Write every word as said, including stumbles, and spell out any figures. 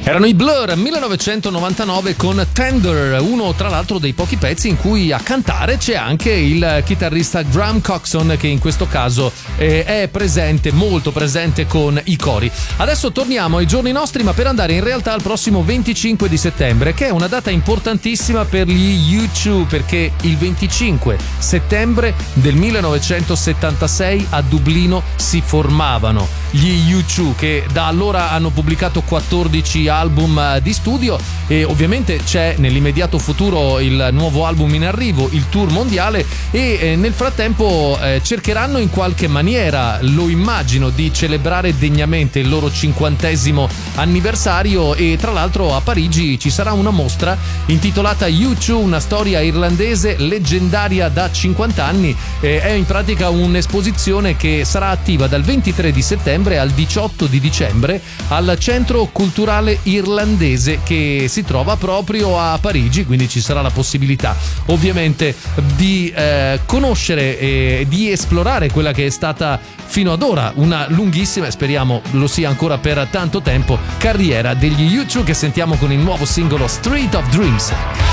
Erano i Blur, millenovecentonovantanove, con Tender, uno tra l'altro dei pochi pezzi in cui a cantare c'è anche il chitarrista Graham Coxon, che in questo caso eh, è presente, molto presente con i cori. Adesso torniamo ai giorni nostri, ma per andare in realtà al prossimo venticinque di settembre, che è una data importantissima per gli U due, perché il venticinque settembre del millenovecentosettantasei a Dublino si formavano gli U due, che da allora hanno pubblicato quattordici album di studio, e ovviamente c'è nell'immediato futuro il nuovo album in arrivo, il tour mondiale, e eh, nel frattempo eh, cercheranno in qualche maniera, lo immagino, di celebrare degnamente il loro cinquantesimo anniversario. E tra l'altro a Parigi ci sarà una mostra intitolata U due, una storia irlandese leggendaria da cinquanta anni. Eh, è in pratica un'esposizione che sarà attiva dal ventitré di settembre al diciotto di dicembre al Centro Culturale Irlandese, che si trova proprio a Parigi, quindi ci sarà la possibilità ovviamente di eh, conoscere e di esplorare quella che è stata fino ad ora una lunghissima, e speriamo lo sia ancora per tanto tempo, carriera degli U due, che sentiamo con il nuovo singolo Street of Dreams.